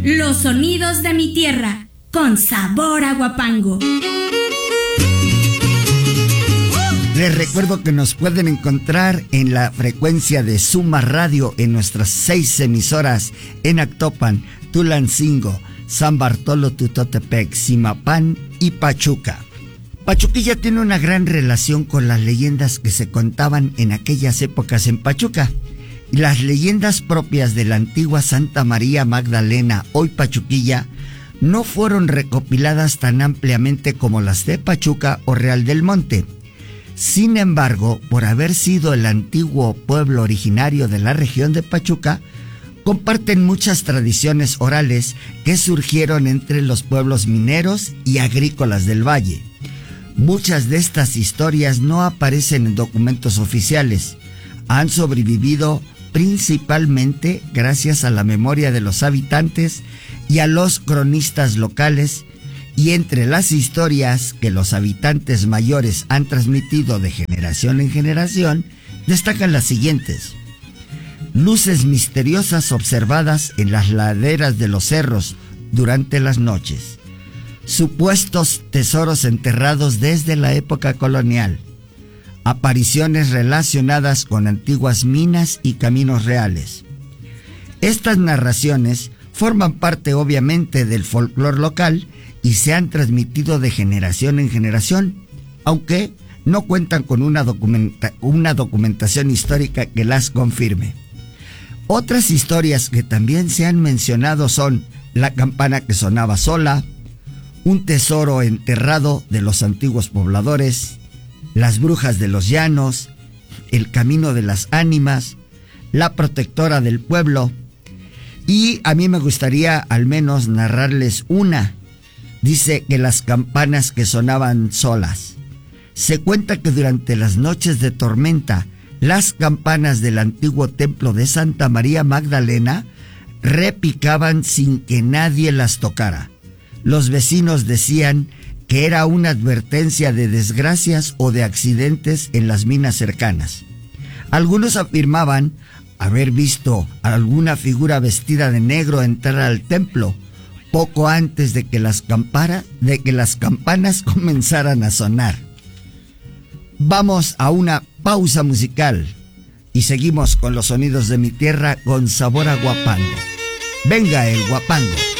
Los sonidos de mi tierra, con sabor a Huapango. Les recuerdo que nos pueden encontrar en la frecuencia de Suma Radio en nuestras 6 emisoras en Actopan, Tulancingo, San Bartolo Tutotepec, Zimapán y Pachuca. Pachuquilla tiene una gran relación con las leyendas que se contaban en aquellas épocas en Pachuca. Las leyendas propias de la antigua Santa María Magdalena, hoy Pachuquilla, no fueron recopiladas tan ampliamente como las de Pachuca o Real del Monte. Sin embargo, por haber sido el antiguo pueblo originario de la región de Pachuca, comparten muchas tradiciones orales que surgieron entre los pueblos mineros y agrícolas del valle. Muchas de estas historias no aparecen en documentos oficiales. Han sobrevivido principalmente gracias a la memoria de los habitantes y a los cronistas locales, y entre las historias que los habitantes mayores han transmitido de generación en generación, destacan las siguientes: luces misteriosas observadas en las laderas de los cerros durante las noches, supuestos tesoros enterrados desde la época colonial, apariciones relacionadas con antiguas minas y caminos reales. Estas narraciones forman parte obviamente del folclore local y se han transmitido de generación en generación, aunque no cuentan con una documentación histórica que las confirme. Otras historias que también se han mencionado son la campana que sonaba sola, un tesoro enterrado de los antiguos pobladores, las brujas de los llanos, el camino de las ánimas, la protectora del pueblo, y a mí me gustaría al menos narrarles una. Dice que las campanas que sonaban solas. Se cuenta que durante las noches de tormenta, las campanas del antiguo templo de Santa María Magdalena repicaban sin que nadie las tocara. Los vecinos decían que era una advertencia de desgracias o de accidentes en las minas cercanas. Algunos afirmaban haber visto a alguna figura vestida de negro entrar al templo poco antes de que las campanas comenzaran a sonar. Vamos a una pausa musical y seguimos con los sonidos de mi tierra con sabor a Huapango. Venga el Huapango.